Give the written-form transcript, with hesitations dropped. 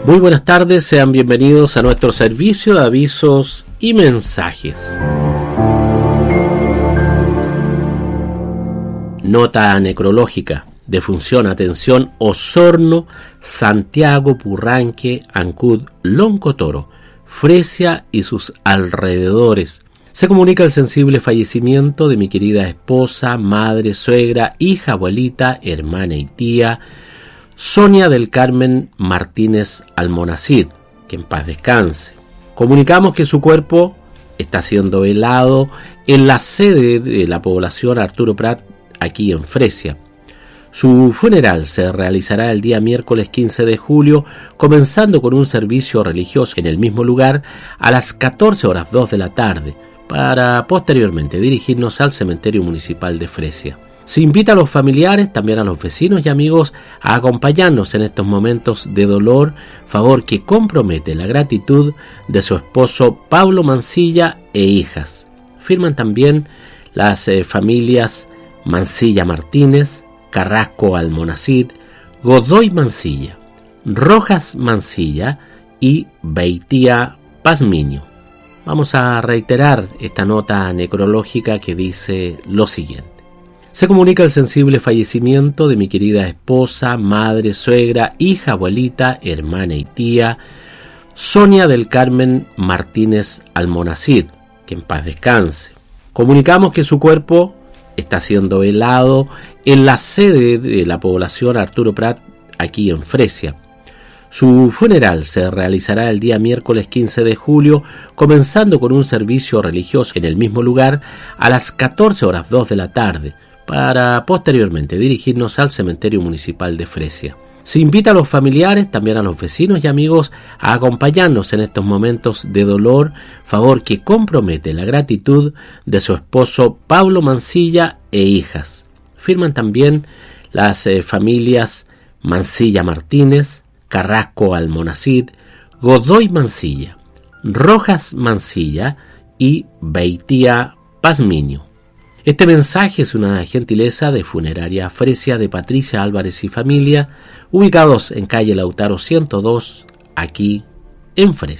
Muy buenas tardes, sean bienvenidos a nuestro servicio de avisos y mensajes. Nota necrológica. Defunción, atención, Osorno, Santiago, Purranque, Ancud, Loncotoro, Fresia y sus alrededores. Se comunica el sensible fallecimiento de mi querida esposa, madre, suegra, hija, abuelita, hermana y tía, Sonia del Carmen Martínez Almonacid, que en paz descanse. Comunicamos que su cuerpo está siendo velado en la sede de la población Arturo Prat, aquí en Fresia. Su funeral se realizará el día miércoles 15 de julio, comenzando con un servicio religioso en el mismo lugar a las 14:02 de la tarde, para posteriormente dirigirnos al cementerio municipal de Fresia. Se invita a los familiares, también a los vecinos y amigos, a acompañarnos en estos momentos de dolor, favor que compromete la gratitud de su esposo Pablo Mancilla e hijas. Firman también las familias Mancilla Martínez, Carrasco Almonacid, Godoy Mancilla, Rojas Mancilla y Beitía Pazmiño. Vamos a reiterar esta nota necrológica que dice lo siguiente. Se comunica el sensible fallecimiento de mi querida esposa, madre, suegra, hija, abuelita, hermana y tía, Sonia del Carmen Martínez Almonacid, que en paz descanse. Comunicamos que su cuerpo está siendo velado en la sede de la población Arturo Prat, aquí en Fresia. Su funeral se realizará el día miércoles 15 de julio, comenzando con un servicio religioso en el mismo lugar a las 14:02 de la tarde, para posteriormente dirigirnos al cementerio municipal de Fresia. Se invita a los familiares, también a los vecinos y amigos, a acompañarnos en estos momentos de dolor, favor que compromete la gratitud de su esposo Pablo Mancilla e hijas. Firman también las familias Mancilla Martínez, Carrasco Almonacid, Godoy Mancilla, Rojas Mancilla y Beitía Pazmiño. Este mensaje es una gentileza de Funeraria Fresia de Patricia Álvarez y familia, ubicados en calle Lautaro 102, aquí en Fresia.